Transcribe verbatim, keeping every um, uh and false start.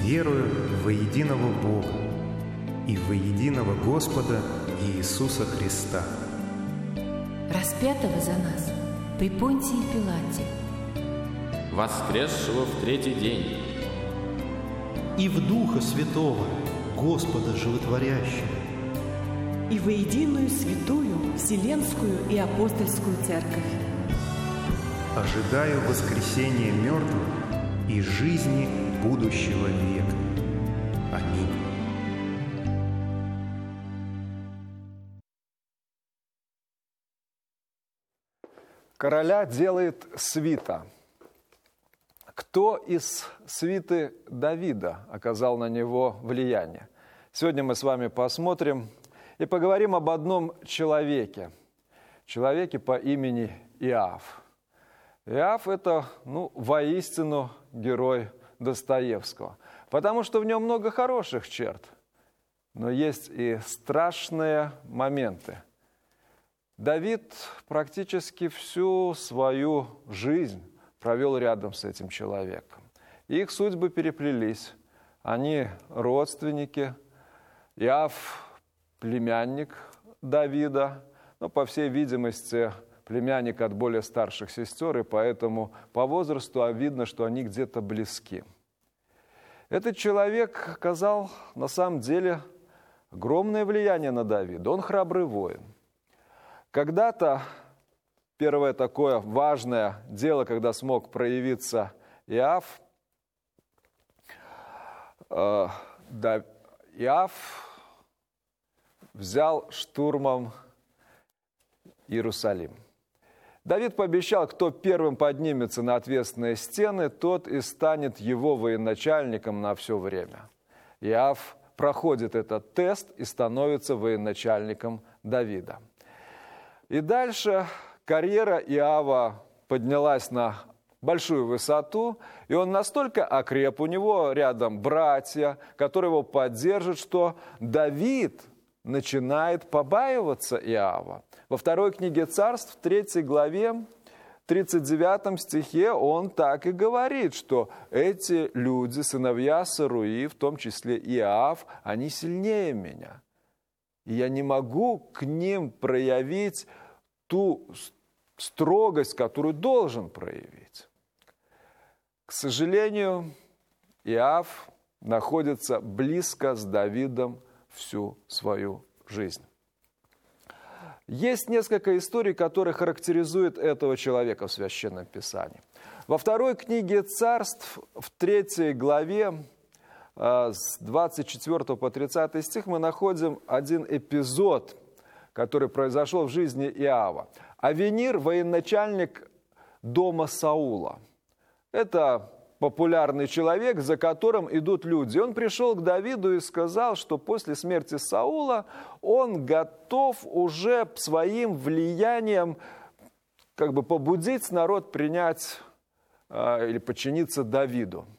верую во единого Бога и во единого Господа Иисуса Христа, распятого за нас при Понтии Пилате, воскресшего в третий день, и в Духа Святого, Господа Животворящего, и во единую святую Вселенскую и Апостольскую Церковь. ожидаю воскресения мертвых и жизни будущего века. Аминь. Короля делает свита. Кто из свиты Давида оказал на него влияние? Сегодня мы с вами посмотрим и поговорим об одном человеке. Человеке по имени Иов. Иов – это, ну, воистину герой Достоевского, потому что в нем много хороших черт, но есть и страшные моменты. Давид практически всю свою жизнь провел рядом с этим человеком. Их судьбы переплелись. Они родственники. Иов – племянник Давида, но, по всей видимости, племянник от более старших сестер, и поэтому по возрасту видно, что они где-то близки. Этот человек оказал на самом деле огромное влияние на Давида. Он храбрый воин. Когда-то первое такое важное дело, когда смог проявиться Иов, э, да, Иов взял штурмом Иерусалим. Давид пообещал, кто первым поднимется на ответственные стены, тот и станет его военачальником на все время. Иов проходит этот тест и становится военачальником Давида. И дальше карьера Иова поднялась на большую высоту, и он настолько окреп, у него рядом братья, которые его поддержат, что Давид начинает побаиваться Иова. Во второй книге Царств, в третьей главе, тридцать девятом стихе, он так и говорит, что эти люди, сыновья Саруи, в том числе Иов, они сильнее меня. И я не могу к ним проявить ту строгость, которую должен проявить. К сожалению, Иов находится близко с Давидом всю свою жизнь. Есть несколько историй, которые характеризуют этого человека в Священном Писании. Во второй книге Царств, в третьей главе, с двадцать четвёртого по тридцатый стих, мы находим один эпизод, который произошел в жизни Иова. Авенир – военачальник дома Саула. Это популярный человек, за которым идут люди. Он пришел к Давиду и сказал, что после смерти Саула он готов уже своим влиянием как бы побудить народ принять э, или подчиниться Давиду.